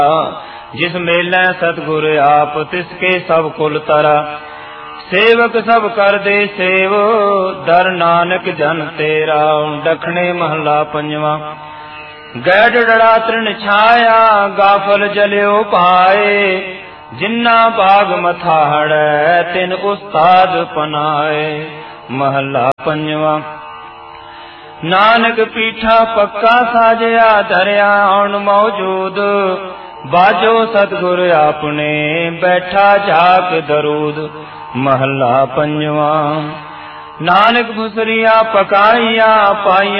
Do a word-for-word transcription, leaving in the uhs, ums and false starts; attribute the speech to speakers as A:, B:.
A: जिस मेलै सतगुर आप तिसके सब कुल तरा। सेवक सब कर दे सेव दर नानक जन तेरा। दखणे महला पंजवा। गैड डड़ा तृण छाया गाफल जल्यो पाए। जिन्ना बाग मथा हड़ै तिन उस्ताद पनाए। महला पंजवा। नानक पीठा पक्का साजया धरया अण मौजूद। बाजो सतगुर आपने बैठा जाक दरूद। महला पंजवा। नानक घुसरिया पकाइया पाइया